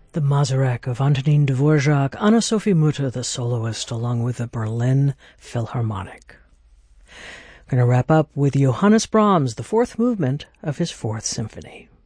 the Mazurek of Antonin Dvorak, Anna-Sophie Mutter, the soloist, along with the Berlin Philharmonic. I'm going to wrap up with Johannes Brahms, the fourth movement of his Fourth Symphony.